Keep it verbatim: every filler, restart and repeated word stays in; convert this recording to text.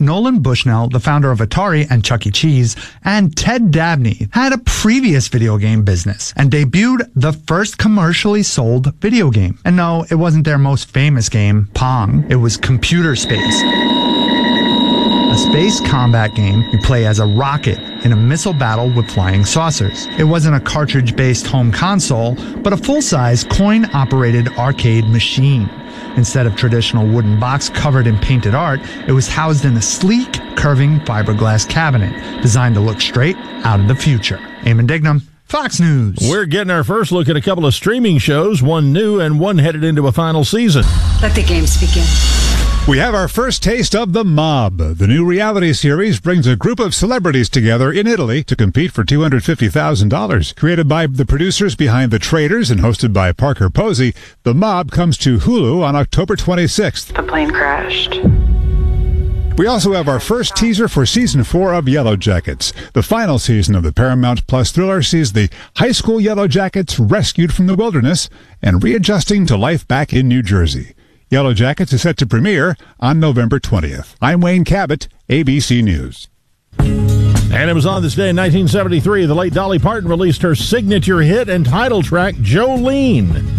Nolan Bushnell, the founder of Atari and Chuck E. Cheese, and Ted Dabney had a previous video game business and debuted the first commercially sold video game. And no, it wasn't their most famous game, Pong. It was Computer Space, a space combat game you play as a rocket in a missile battle with flying saucers. It wasn't a cartridge-based home console, but a full-size coin-operated arcade machine. Instead of traditional wooden box covered in painted art, it was housed in a sleek, curving fiberglass cabinet designed to look straight out of the future. Eamon Dignam, Fox News. We're getting our first look at a couple of streaming shows, one new and one headed into a final season. Let the games begin. We have our first taste of The Mob. The new reality series brings a group of celebrities together in Italy to compete for two hundred fifty thousand dollars. Created by the producers behind The Traitors and hosted by Parker Posey, The Mob comes to Hulu on October twenty-sixth. The plane crashed. We also have our first teaser for season four of Yellow Jackets. The final season of the Paramount Plus thriller sees the high school Yellow Jackets rescued from the wilderness and readjusting to life back in New Jersey. Yellow Jackets is set to premiere on November twentieth. I'm Wayne Cabot, A B C News. And it was on this day in nineteen seventy-three, the late Dolly Parton released her signature hit and title track, Jolene.